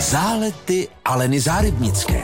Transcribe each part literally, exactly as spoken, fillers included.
Zálety Aleny Zárybnické.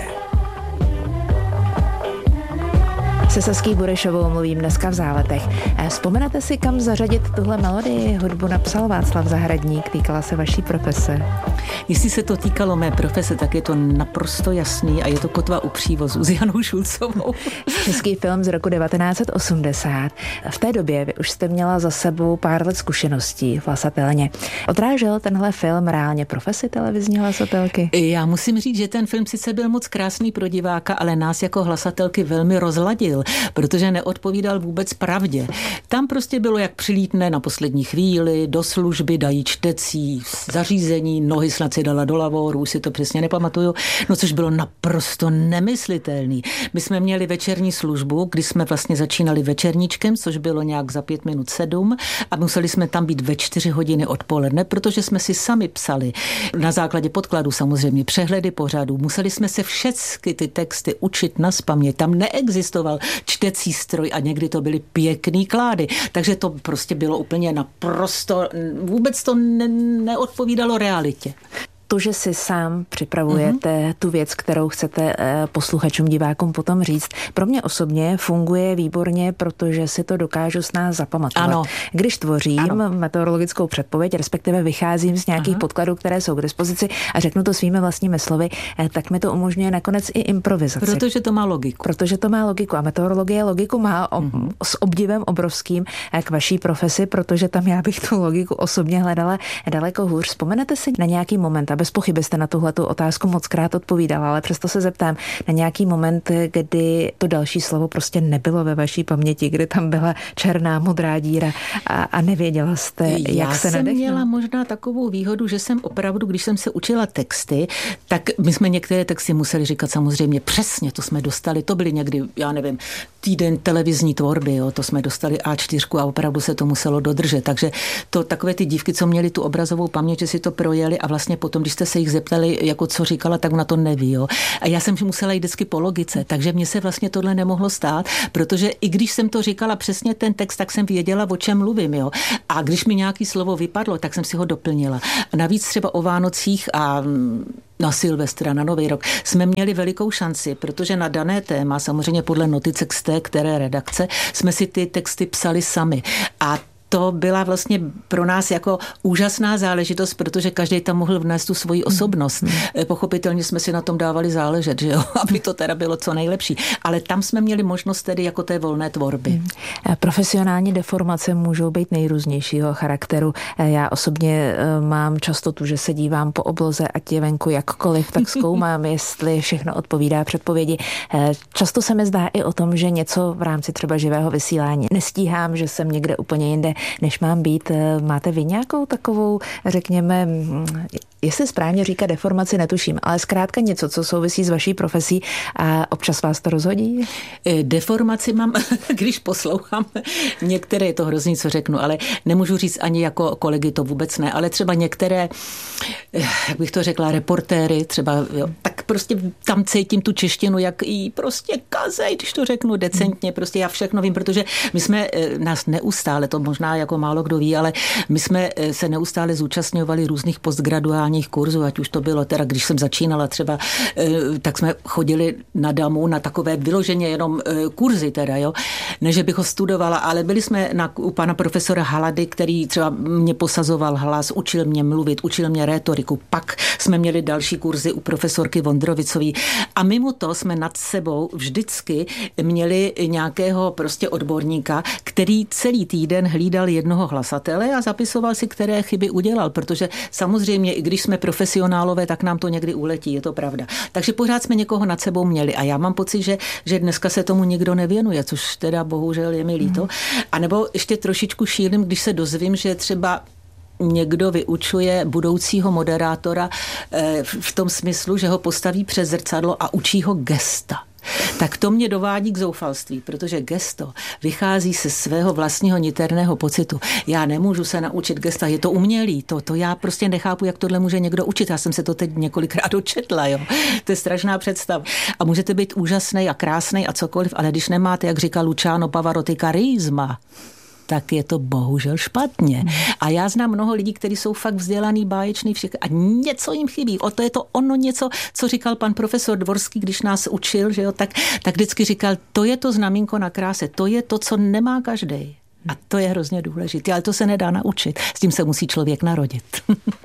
Se Saský Burešovou mluvím dneska v Záletech. Vzpomenete si, kam zařadit tuhle melodii? Hudbu napsal Václav Zahradník, týkala se vaší profese. Jestli se to týkalo mé profese, tak je to naprosto jasný a je to Kotva u přívozu s Janou Šulcovou. Český film z roku devatenáct set osmdesát. V té době vy už jste měla za sebou pár let zkušeností v hlasatelně. Odrážel tenhle film reálně profesi televizní hlasatelky? Já musím říct, že ten film sice byl moc krásný pro diváka, ale nás jako hlasatelky velmi rozladil, protože neodpovídal vůbec pravdě. Tam prostě bylo, jak přilítne na poslední chvíli, do služby dají čtecí zařízení, nohy snad si dala do lavoru, už si to přesně nepamatuju, no což bylo naprosto nemyslitelný. My jsme měli večerní službu, kdy jsme vlastně začínali večerníčkem, což bylo nějak za pět minut sedm a museli jsme tam být ve čtyři hodiny odpoledne, protože jsme si sami psali na základě podkladu samozřejmě přehledy pořadů. Museli jsme se všechny ty texty učit nazpaměť. Tam neexistoval čtecí stroj a někdy to byly pěkný klády. Takže to prostě bylo úplně naprosto, vůbec to ne, neodpovídalo realitě. To, že si sám připravujete mm-hmm. tu věc, kterou chcete posluchačům, divákům potom říct, pro mě osobně funguje výborně, protože si to dokážu s nás zapamatovat. Ano. Když tvořím ano. meteorologickou předpověď, respektive vycházím z nějakých Aha. podkladů, které jsou k dispozici a řeknu to svými vlastními slovy, tak mi to umožňuje nakonec i improvizaci. Protože to má logiku. Protože to má logiku a meteorologie logiku má ob, mm-hmm. s obdivem obrovským k vaší profesi, protože tam já bych tu logiku osobně hledala daleko hůř. Vzpomenete si na nějaký moment, bez pochyby jste na tuhletu otázku mockrát odpovídala, ale přesto se zeptám na nějaký moment, kdy to další slovo prostě nebylo ve vaší paměti, kdy tam byla černá, modrá díra a, a nevěděla jste, jak Já se nadechnout. Já jsem měla možná takovou výhodu, že jsem opravdu, když jsem se učila texty, tak my jsme některé texty museli říkat samozřejmě přesně, to jsme dostali, to byly někdy, já nevím, týden televizní tvorby, jo, to jsme dostali á čtyři a opravdu se to muselo dodržet, takže to takové ty dívky, co měly tu obrazovou paměť, že si to projeli a vlastně potom, když jste se jich zeptali, jako co říkala, tak ona to neví. Jo. A já jsem musela jít vždycky po logice, takže mně se vlastně tohle nemohlo stát, protože i když jsem to říkala přesně ten text, tak jsem věděla, o čem mluvím. Jo. A když mi nějaký slovo vypadlo, tak jsem si ho doplnila. A navíc třeba o Vánocích a na Silvestra, na Nový rok, jsme měli velikou šanci, protože na dané téma, samozřejmě podle notice z té které redakce, jsme si ty texty psali sami. A to byla vlastně pro nás jako úžasná záležitost, protože každý tam mohl vnést tu svoji osobnost. Mm. Pochopitelně jsme si na tom dávali záležet, že jo? Aby to teda bylo co nejlepší. Ale tam jsme měli možnost tedy jako té volné tvorby. Mm. Profesionální deformace můžou být nejrůznějšího charakteru. Já osobně mám často tu, že se dívám po obloze, ať je venku jakkoliv, tak zkoumám, jestli všechno odpovídá předpovědi. Často se mi zdá i o tom, že něco v rámci třeba živého vysílání nestíhám, že jsem někde úplně jinde, než mám být. Máte vy nějakou takovou, řekněme, jestli správně říká deformaci, netuším, ale zkrátka něco, co souvisí s vaší profesí a občas vás to rozhodí? Deformaci mám, když poslouchám některé, je to hrozný, co řeknu, ale nemůžu říct ani jako kolegy, to vůbec ne, ale třeba některé, jak bych to řekla, reportéry, třeba, jo, tak prostě tam cítím tu češtinu, jak jí prostě kazej, když to řeknu decentně, prostě já všechno vím, protože my jsme nás neustále, to možná jako málo kdo ví, ale my jsme se neustále zúčastňovali různých postgraduálních kurzů, ať už to bylo teda, když jsem začínala třeba, tak jsme chodili na damu, na takové vyloženě jenom kurzy teda, jo. Ne, že bych ho studovala, ale byli jsme na, u pana profesora Halady, který třeba mě posazoval hlas, učil mě mluvit, učil mě rétoriku. Pak jsme měli další kurzy u profesorky Vondrovicový a mimo to jsme nad sebou vždycky měli nějakého prostě odborníka, který celý týden hlídal jednoho hlasatele a zapisoval si, které chyby udělal, protože samozřejmě, i když jsme profesionálové, tak nám to někdy uletí, je to pravda. Takže pořád jsme někoho nad sebou měli a já mám pocit, že, že dneska se tomu nikdo nevěnuje, což teda bohužel je mi líto. A nebo ještě trošičku šílim, když se dozvím, že třeba někdo vyučuje budoucího moderátora v tom smyslu, že ho postaví před zrcadlo a učí ho gesta. Tak to mě dovádí k zoufalství, protože gesto vychází se svého vlastního niterného pocitu. Já nemůžu se naučit gesta, je to umělý, to, to já prostě nechápu, jak tohle může někdo učit. Já jsem se to teď několikrát dočetla, jo. To je strašná představa. A můžete být úžasný a krásný a cokoliv, ale když nemáte, jak říká Luciano Pavarotti, charisma, tak je to bohužel špatně. A já znám mnoho lidí, kteří jsou fakt vzdělaný, báječný, všechno, a něco jim chybí. O to je to ono něco, co říkal pan profesor Dvorský, když nás učil, že jo, tak, tak vždycky říkal, to je to znamínko na kráse, to je to, co nemá každý. A to je hrozně důležité, ale to se nedá naučit. S tím se musí člověk narodit.